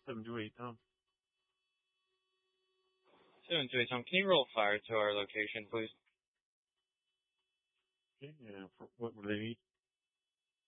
728, Tom. 728, Tom. Can you roll fire to our location, please? Okay, yeah, for what would they need?